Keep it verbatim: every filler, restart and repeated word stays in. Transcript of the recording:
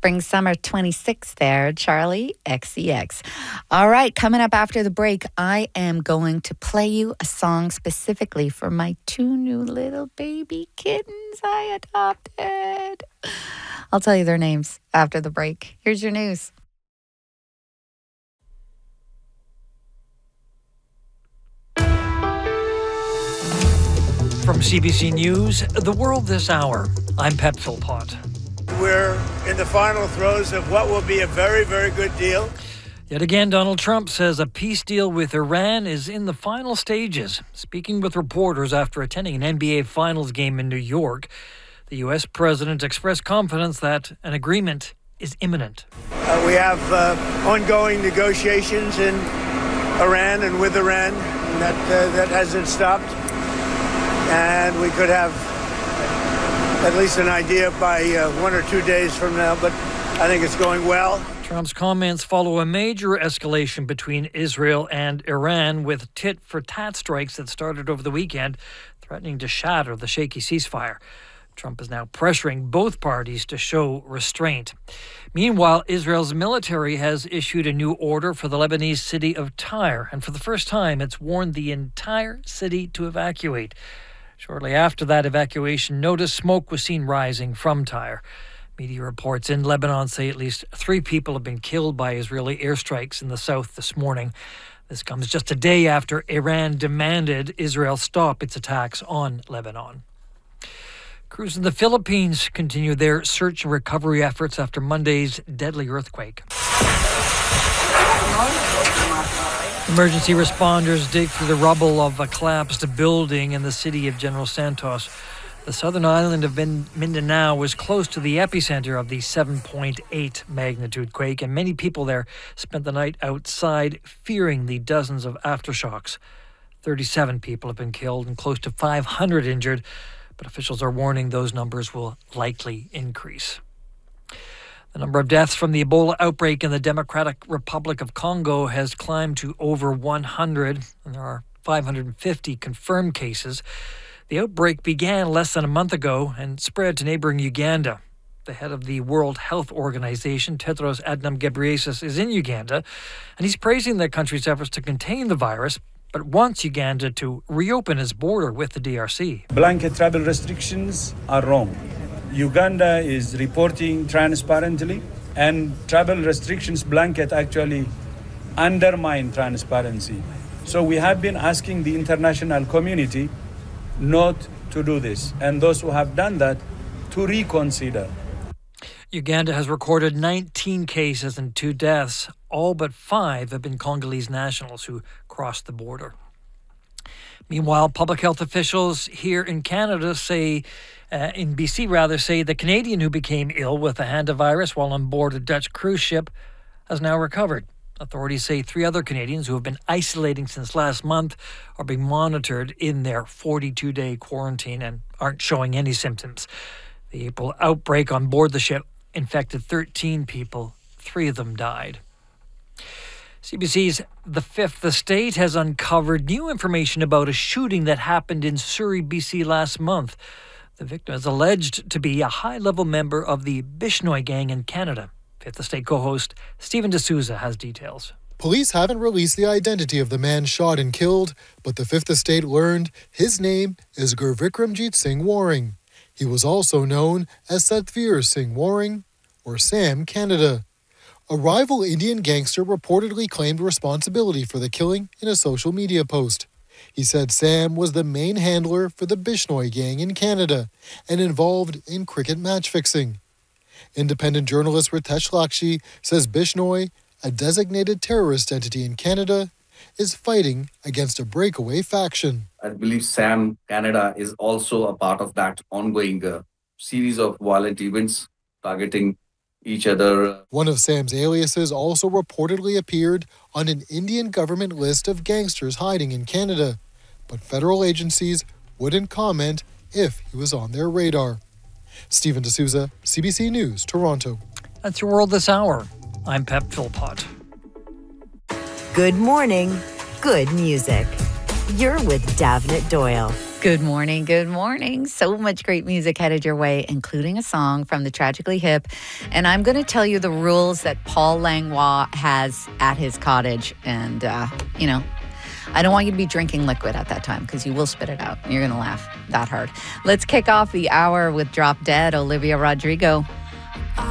Spring Summer twenty-six there, Charlie X C X. All right, coming up after the break, I am going to play you a song specifically for my two new little baby kittens I adopted. I'll tell you their names after the break. Here's your news. From C B C News, The World This Hour, I'm Pep Philpott. We're in the final throes of what will be a very, very good deal. Yet again, Donald Trump says a peace deal with Iran is in the final stages. Speaking with reporters after attending an N B A Finals game in New York, the U S president expressed confidence that an agreement is imminent. Uh, we have uh, ongoing negotiations in Iran and with Iran, and that, uh, that hasn't stopped. And we could have at least an idea by uh, one or two days from now, but I think it's going well. Trump's comments follow a major escalation between Israel and Iran, with tit-for-tat strikes that started over the weekend, threatening to shatter the shaky ceasefire. Trump is now pressuring both parties to show restraint. Meanwhile, Israel's military has issued a new order for the Lebanese city of Tyre, and for the first time, it's warned the entire city to evacuate. Shortly after that evacuation notice, smoke was seen rising from Tyre. Media reports in Lebanon say at least three people have been killed by Israeli airstrikes in the south this morning. This comes just a day after Iran demanded Israel stop its attacks on Lebanon. Crews in the Philippines continue their search and recovery efforts after Monday's deadly earthquake. Emergency responders dig through the rubble of a collapsed building in the city of General Santos. The southern island of Mindanao was close to the epicenter of the seven point eight magnitude quake, and many people there spent the night outside, fearing the dozens of aftershocks. thirty-seven people have been killed and close to five hundred injured, but officials are warning those numbers will likely increase. The number of deaths from the Ebola outbreak in the Democratic Republic of Congo has climbed to over one hundred, and there are five hundred fifty confirmed cases. The outbreak began less than a month ago and spread to neighboring Uganda. The head of the World Health Organization, Tedros Adhanom Ghebreyesus, is in Uganda, and he's praising the country's efforts to contain the virus, but wants Uganda to reopen its border with the D R C. Blanket travel restrictions are wrong. Uganda is reporting transparently, and travel restrictions blanket actually undermine transparency. So we have been asking the international community not to do this, and those who have done that to reconsider. Uganda has recorded nineteen cases and two deaths. All but five have been Congolese nationals who crossed the border. Meanwhile, public health officials here in Canada say, uh, in B C rather, say the Canadian who became ill with the hantavirus while on board a Dutch cruise ship has now recovered. Authorities say three other Canadians who have been isolating since last month are being monitored in their forty-two day quarantine and aren't showing any symptoms. The April outbreak on board the ship infected thirteen people. Three of them died. C B C's The Fifth Estate has uncovered new information about a shooting that happened in Surrey, B C last month. The victim is alleged to be a high-level member of the Bishnoi gang in Canada. Fifth Estate co-host Stephen D'Souza has details. Police haven't released the identity of the man shot and killed, but the Fifth Estate learned his name is Gurvikramjit Singh Waring. He was also known as Satvir Singh Waring, or Sam Canada. A rival Indian gangster reportedly claimed responsibility for the killing in a social media post. He said Sam was the main handler for the Bishnoi gang in Canada and involved in cricket match fixing. Independent journalist Ritesh Lakshmi says Bishnoi, a designated terrorist entity in Canada, is fighting against a breakaway faction. I believe Sam Canada is also a part of that ongoing uh, series of violent events targeting each other. One of Sam's aliases also reportedly appeared on an Indian government list of gangsters hiding in Canada, but federal agencies wouldn't comment if he was on their radar. Stephen D'Souza, C B C News, Toronto. That's your World This Hour. I'm Pep Philpott. Good morning, good music. You're with Davnit Doyle. Good morning, good morning. So much great music headed your way, including a song from the Tragically Hip. And I'm going to tell you the rules that Paul Langlois has at his cottage. And, uh, you know, I don't want you to be drinking liquid at that time because you will spit it out. You're going to laugh that hard. Let's kick off the hour with Drop Dead, Olivia Rodrigo.